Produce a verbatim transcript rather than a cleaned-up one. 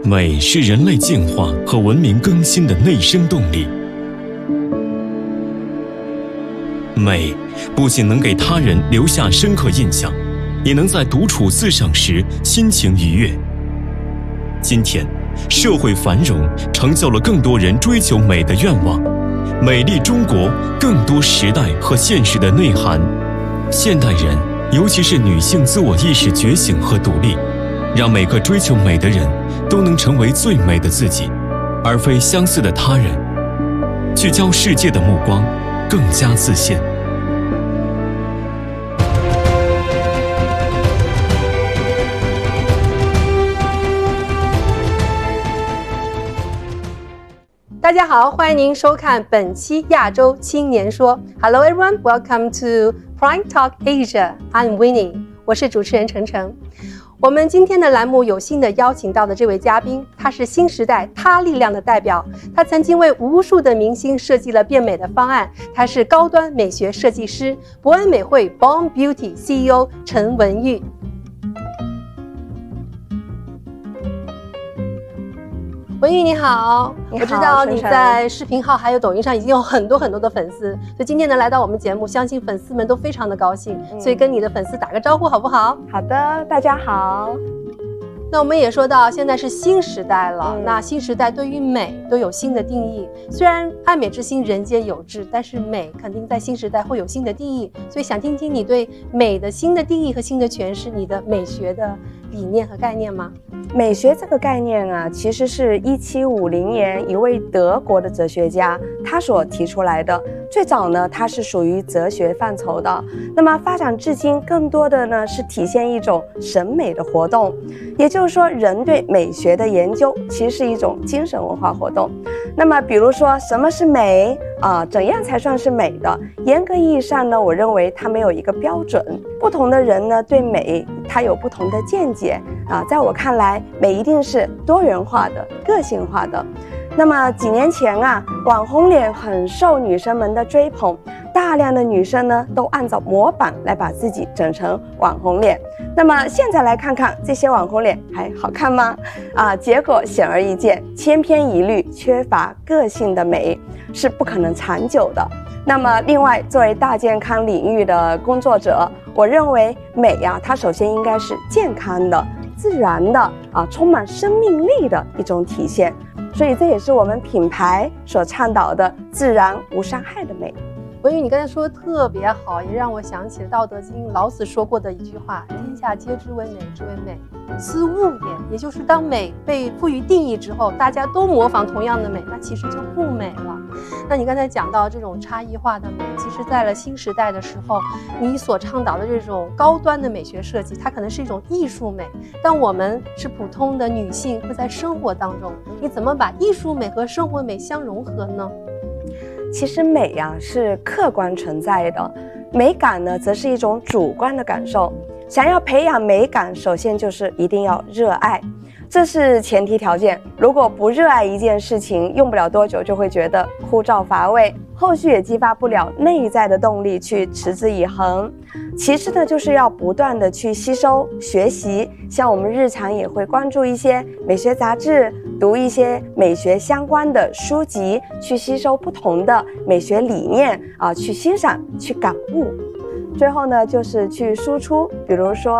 美是人类进化和文明更新的内生动力。美不仅能给他人留下深刻印象，也能在独处自赏时心情愉悦。今天，社会繁荣成就了更多人追求美的愿望。美丽中国更多时代和现实的内涵。现代人，尤其是女性自我意识觉醒和独立，让每个追求美的人都能成为最美的自己，而非相似的他人。聚焦世界的目光，更加自信。 大家好，欢迎您收看本期亚洲青年说。Hello everyone, welcome to Prime Talk Asia. I'm Winnie， 我是主持人程程。我们今天的栏目有幸的邀请到的这位嘉宾，他是新时代他力量的代表，他曾经为无数的明星设计了变美的方案，他是高端美学设计师，伯恩美绘 Born Beauty C E O 陈文玉。文玉你好， 你好， 我知道你在视频号还有抖音上已经有很多很多的粉丝，所以今天呢来到我们节目，相信粉丝们都非常的高兴，嗯、所以跟你的粉丝打个招呼好不好？ 好的，大家好。 那我们也说到现在是新时代了，嗯、那新时代对于美都有新的定义。虽然爱美之心人皆有之，但是美肯定在新时代会有新的定义。所以想听听你对美的新的定义和新的诠释，你的美学的理念和概念吗？ 美学这个概念啊，其实是一七五零年一位德国的哲学家他所提出来的。最早呢，它是属于哲学范畴的。那么发展至今，更多的呢是体现一种审美的活动。也就是说，人对美学的研究其实是一种精神文化活动。那么，比如说什么是美啊、呃？怎样才算是美的？严格意义上呢，我认为它没有一个标准。不同的人呢，对美它有不同的见解啊。在我看来，美一定是多元化的、个性化的。那么几年前啊，网红脸很受女生们的追捧，大量的女生呢都按照模板来把自己整成网红脸。那么现在来看看这些网红脸还好看吗？啊，结果显而易见，千篇一律、缺乏个性的美是不可能长久的。那么另外，作为大健康领域的工作者，我认为美呀、啊，它首先应该是健康的、自然的啊，充满生命力的一种体现。所以这也是我们品牌所倡导的自然无伤害的美。 文宇，你刚才说的特别好，也让我想起了《道德经》老子说过的一句话：天下皆知为美之为美，斯物也。也就是当美被赋予定义之后，大家都模仿同样的美，那其实就不美了。那你刚才讲到这种差异化的美，其实在了新时代的时候，你所倡导的这种高端的美学设计，它可能是一种艺术美。但我们是普通的女性，会在生活当中，你怎么把艺术美和生活美相融合呢？ 其实美呀、啊、是客观存在的，美感呢则是一种主观的感受。想要培养美感，首先就是一定要热爱，这是前提条件。如果不热爱一件事情，用不了多久就会觉得枯燥乏味，后续也激发不了内在的动力去持之以恒。其次呢，就是要不断的去吸收学习，像我们日常也会关注一些美学杂志，读一些美学相关的书籍，去吸收不同的美学理念啊，去欣赏，去感悟。最后呢，就是去输出，比如说